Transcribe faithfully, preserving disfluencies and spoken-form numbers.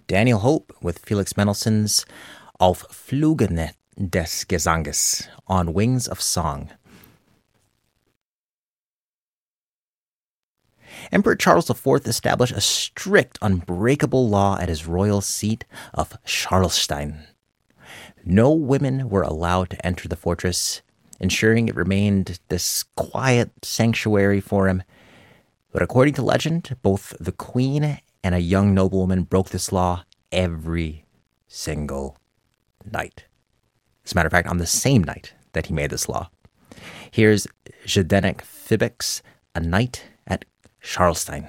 Daniel Hope with Felix Mendelssohn's Auf Flügen des Gesanges, On Wings of Song. Emperor Charles the Fourth established a strict, unbreakable law at his royal seat of Scharlstein. No women were allowed to enter the fortress, ensuring it remained this quiet sanctuary for him. But according to legend, both the queen and a young noblewoman broke this law every single night. As a matter of fact, on the same night that he made this law. Here's Zdeněk Fibek's A Night at Scharlstein.